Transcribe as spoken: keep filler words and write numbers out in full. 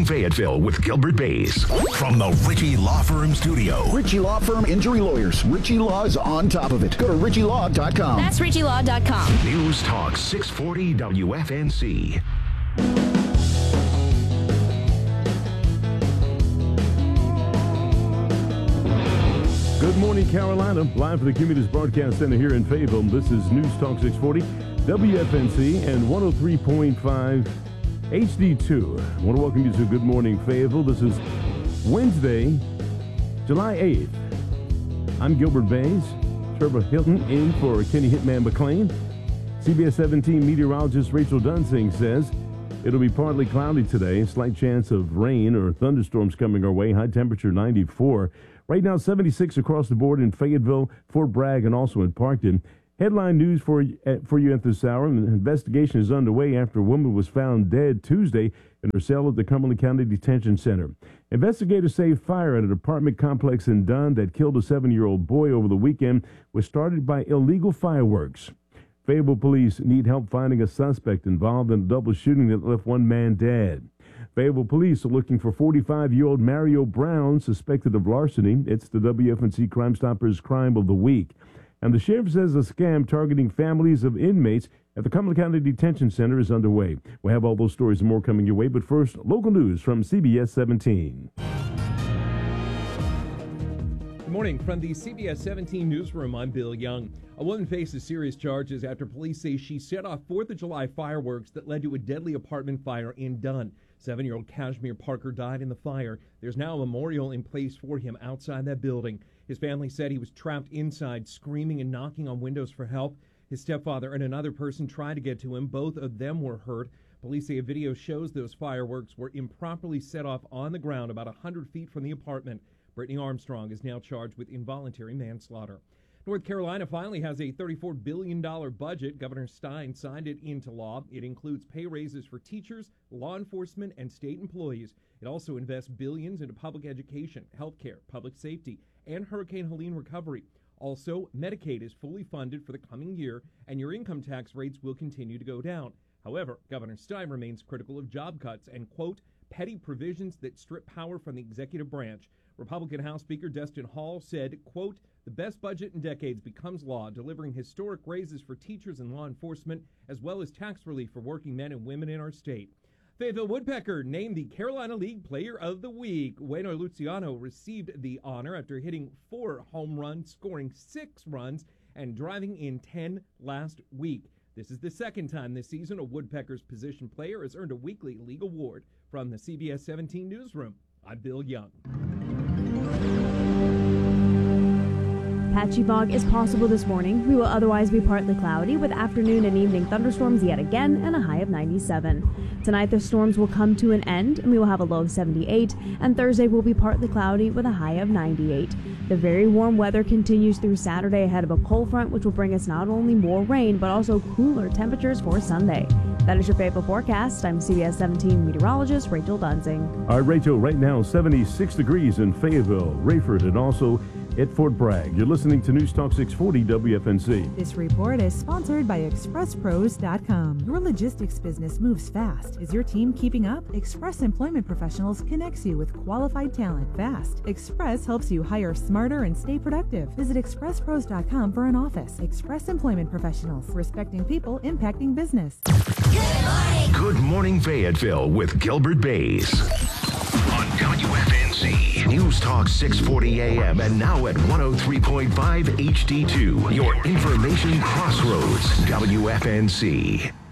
Fayetteville with Gilbert Bays. From the Ritchie Law Firm studio. Ritchie Law Firm Injury Lawyers. Ritchie Law is on top of it. Go to ritchie law dot com. That's ritchie law dot com. News Talk six forty W F N C. Good morning, Carolina. Live from the Cumulus Broadcast Center here in Fayetteville. This is News Talk six forty W F N C and one oh three point five H D two. I want to welcome you to Good Morning Fayetteville. This is Wednesday, July eighth. I'm Gilbert Bays. Trevor Hilton in for Kenny Hitman McLean. C B S seventeen meteorologist Rachel Dunsing says it'll be partly cloudy today. Slight chance of rain or thunderstorms coming our way. High temperature ninety-four. Right now, seventy-six across the board in Fayetteville, Fort Bragg, and also in Parkton. Headline news for, uh, for you at this hour. An investigation is underway after a woman was found dead Tuesday in her cell at the Cumberland County Detention Center. Investigators say fire at an apartment complex in Dunn that killed a seven-year-old boy over the weekend was started by illegal fireworks. Fayetteville police need help finding a suspect involved in a double shooting that left one man dead. Fayetteville police are looking for forty-five-year-old Mario Brown, suspected of larceny. It's the W F N C Crime Stoppers Crime of the Week. And the sheriff says a scam targeting families of inmates at the Cumberland County Detention Center is underway. We'll have all those stories and more coming your way, but first, local news from C B S seventeen. Good morning. From the C B S seventeen newsroom, I'm Bill Young. A woman faces serious charges after police say she set off fourth of July fireworks that led to a deadly apartment fire in Dunn. Seven-year-old Kashmir Parker died in the fire. There's now a memorial in place for him outside that building. His family said he was trapped inside, screaming and knocking on windows for help. His stepfather and another person tried to get to him. Both of them were hurt. Police say a video shows those fireworks were improperly set off on the ground about one hundred feet from the apartment. Brittany Armstrong is now charged with involuntary manslaughter. North Carolina finally has a thirty-four billion dollars budget. Governor Stein signed it into law. It includes pay raises for teachers, law enforcement, and state employees. It also invests billions into public education, health care, public safety, and Hurricane Helene recovery. Also, Medicaid is fully funded for the coming year, and your income tax rates will continue to go down. However, Governor Stein remains critical of job cuts and, quote, petty provisions that strip power from the executive branch. Republican House Speaker Destin Hall said, quote, the best budget in decades becomes law, delivering historic raises for teachers and law enforcement, as well as tax relief for working men and women in our state. Fayetteville Woodpecker named the Carolina League Player of the Week. Wayno Luciano received the honor after hitting four home runs, scoring six runs, and driving in ten last week. This is the second time this season a Woodpeckers position player has earned a weekly league award. From the C B S seventeen newsroom, I'm Bill Young. Patchy fog is possible this morning. We will otherwise be partly cloudy with afternoon and evening thunderstorms yet again and a high of ninety-seven. Tonight the storms will come to an end and we will have a low of seventy-eight, and Thursday will be partly cloudy with a high of ninety-eight. The very warm weather continues through Saturday ahead of a cold front, which will bring us not only more rain but also cooler temperatures for Sunday. That is your Fayetteville forecast. I'm C B S seventeen meteorologist Rachel Dunsing. All right, Rachel, right now seventy-six degrees in Fayetteville, Rayford, and also at Fort Bragg. You're listening to News Talk six forty W F N C. This report is sponsored by express pros dot com. Your logistics business moves fast. Is your team keeping up? Express Employment Professionals connects you with qualified talent fast. Express helps you hire smarter and stay productive. Visit express pros dot com for an office. Express Employment Professionals, respecting people, impacting business. Good morning. Good morning, Fayetteville with Gilbert Bays on W F N C. News Talk six forty A M and now at one oh three point five H D two. Your information crossroads, W F N C.